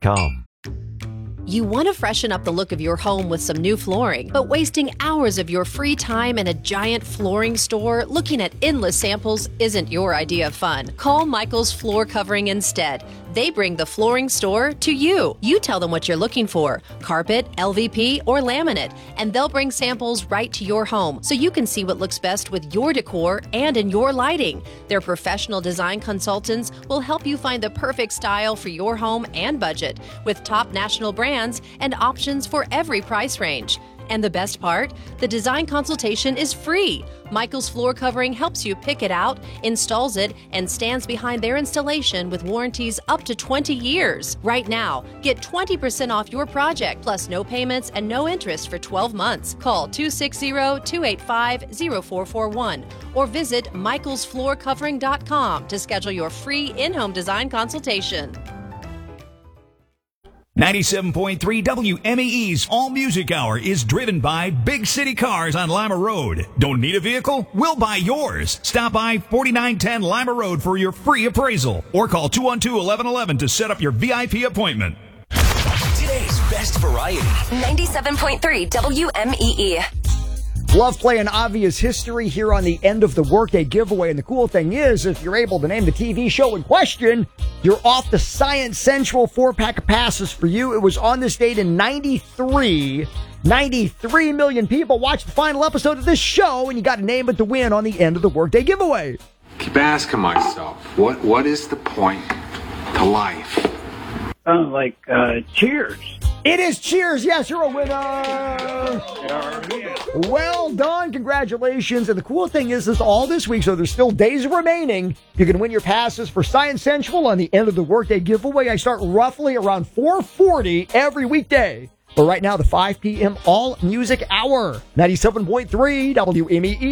MaximumFun.com. You want to freshen up the look of your home with some new flooring, but wasting hours of your free time in a giant flooring store looking at endless samples isn't your idea of fun. Call Michael's Floor Covering instead. They bring the flooring store to you. You tell them what you're looking for, carpet, LVP, or laminate, and they'll bring samples right to your home so you can see what looks best with your decor and in your lighting. Their professional design consultants will help you find the perfect style for your home and budget with top national brands and options for every price range. And the best part? The design consultation is free. Michael's Floor Covering helps you pick it out, installs it, and stands behind their installation with warranties up to 20 years. Right now, get 20% off your project, plus no payments and no interest for 12 months. Call 260-285-0441 or visit michaelsfloorcovering.com to schedule your free in-home design consultation. 97.3 WMEE's All Music Hour is driven by Big City Cars on Lima Road. Don't need a vehicle? We'll buy yours. Stop by 4910 Lima Road for your free appraisal or call 212-1111 to set up your VIP appointment. Today's best variety. 97.3 WMEE. Love playing Obvious History here on the end of the workday giveaway. And the cool thing is, if you're able to name the TV show in question, you're off the Science Central 4-pack of passes for you. It was on this date in 93. 93 million people watched the final episode of this show, and you got to name it to win on the end of the workday giveaway. Keep asking myself, what is the point to life? Cheers. It is Cheers. Yes, you're a winner. Well done. Congratulations. And the cool thing is all this week, so there's still days remaining. You can win your passes for Science Central on the end of the workday giveaway. I start roughly around 4:40 every weekday. But right now, the 5 p.m. All Music Hour, 97.3 WMEE.